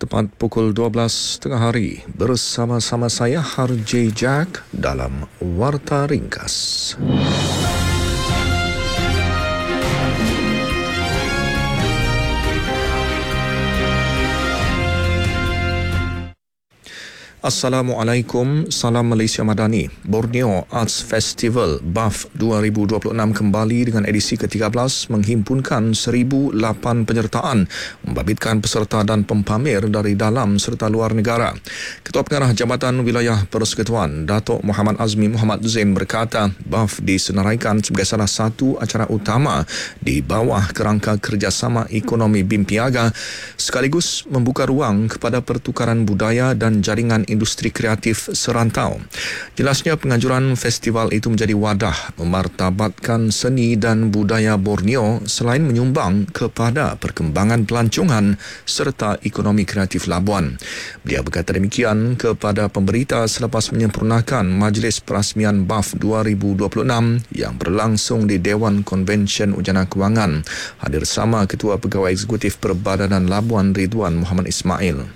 tepat pukul 12 tengah hari bersama-sama saya Harjay Jack dalam Warta Ringkas. Assalamualaikum, salam Malaysia Madani. Borneo Arts Festival BAF 2026 kembali dengan edisi ke-13 menghimpunkan 1,008 penyertaan, membabitkan peserta dan pempamer dari dalam serta luar negara. Ketua Pengarah Jabatan Wilayah Persekutuan, Datuk Muhammad Azmi Muhammad Zain berkata, BAF disenaraikan sebagai salah satu acara utama di bawah kerangka kerjasama ekonomi BIM-Piaga sekaligus membuka ruang kepada pertukaran budaya dan jaringan industri kreatif serantau. Jelasnya penganjuran festival itu menjadi wadah memartabatkan seni dan budaya Borneo selain menyumbang kepada perkembangan pelancongan serta ekonomi kreatif Labuan. Beliau berkata demikian kepada pemberita selepas menyempurnakan Majlis Perasmian BAF 2026 yang berlangsung di Dewan Konvensyen Ujana Kewangan. Hadir sama Ketua Pegawai Eksekutif Perbadanan Labuan Ridwan Muhammad Ismail.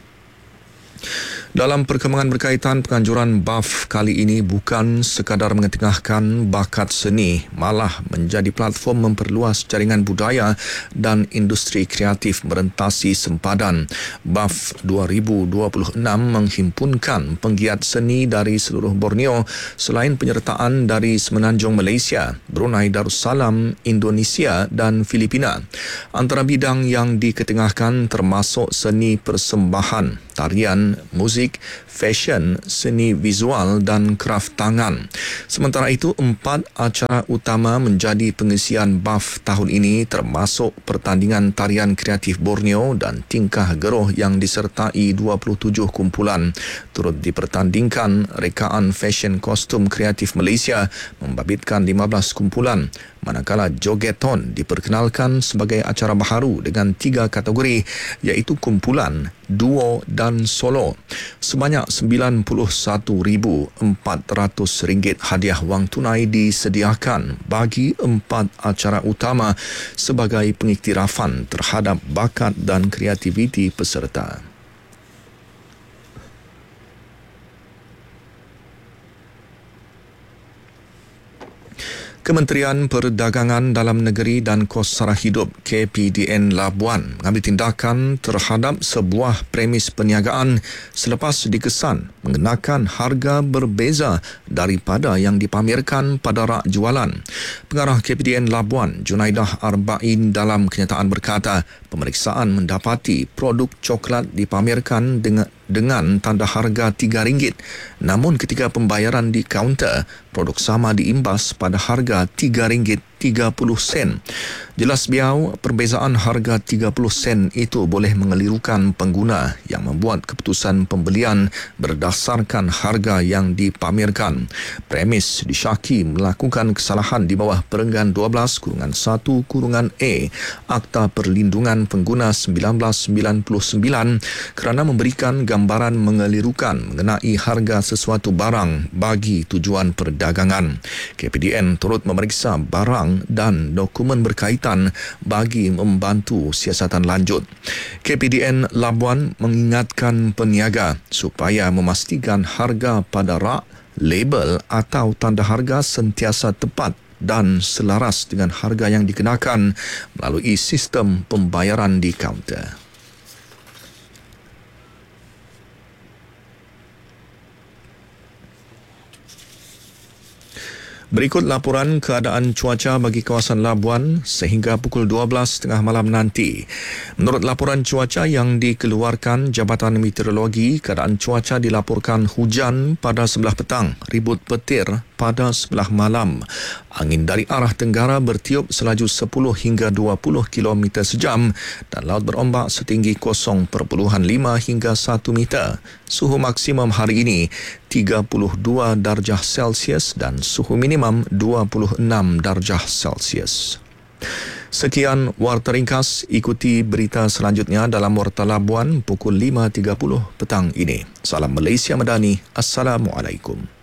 Dalam perkembangan berkaitan, penganjuran BAF kali ini bukan sekadar mengetengahkan bakat seni, malah menjadi platform memperluas jaringan budaya dan industri kreatif merentasi sempadan. BAF 2026 menghimpunkan penggiat seni dari seluruh Borneo selain penyertaan dari Semenanjung Malaysia, Brunei Darussalam, Indonesia dan Filipina. Antara bidang yang diketengahkan termasuk seni persembahan, tarian, muzik, fashion, seni visual dan kraf tangan. Sementara itu, 4 acara utama menjadi pengisian BAF tahun ini termasuk pertandingan tarian kreatif Borneo dan tingkah geruh yang disertai 27 kumpulan. Turut dipertandingkan rekaan fashion kostum kreatif Malaysia membabitkan 15 kumpulan. Manakala Jogeton diperkenalkan sebagai acara baharu dengan 3 kategori iaitu kumpulan, duo dan solo. Sebanyak RM91,400 hadiah wang tunai disediakan bagi 4 acara utama sebagai pengiktirafan terhadap bakat dan kreativiti peserta. Kementerian Perdagangan Dalam Negeri dan Kos Sara Hidup KPDN Labuan mengambil tindakan terhadap sebuah premis perniagaan selepas dikesan mengenakan harga berbeza daripada yang dipamerkan pada rak jualan. Pengarah KPDN Labuan, Junaidah Arba'in dalam kenyataan berkata, pemeriksaan mendapati produk coklat dipamerkan dengan tanda harga RM3. Namun ketika pembayaran di kaunter, produk sama diimbas pada harga RM3.30. Jelas beliau, perbezaan harga 30 sen itu boleh mengelirukan pengguna yang membuat keputusan pembelian berdasarkan harga yang dipamerkan. Premis disyaki melakukan kesalahan di bawah perenggan 12-1-A Akta Perlindungan Pengguna 1999 kerana memberikan gambaran mengelirukan mengenai harga sesuatu barang bagi tujuan perdagangan. KPDN turut memeriksa barang dan dokumen berkaitan bagi membantu siasatan lanjut. KPDN Labuan mengingatkan peniaga supaya memastikan harga pada rak, label atau tanda harga sentiasa tepat dan selaras dengan harga yang dikenakan melalui sistem pembayaran di kaunter. Berikut laporan keadaan cuaca bagi kawasan Labuan sehingga pukul 12.30 malam nanti. Menurut laporan cuaca yang dikeluarkan Jabatan Meteorologi, keadaan cuaca dilaporkan hujan pada sebelah petang, ribut petir pada sebelah malam. Angin dari arah tenggara bertiup selaju 10 hingga 20 km sejam dan laut berombak setinggi 0.5 hingga 1 meter. Suhu maksimum hari ini 32 darjah Celsius dan suhu minimum 26 darjah Celsius. Sekian Warta Ringkas, ikuti berita selanjutnya dalam Warta Labuan pukul 5.30 petang ini. Salam Malaysia Madani. Assalamualaikum.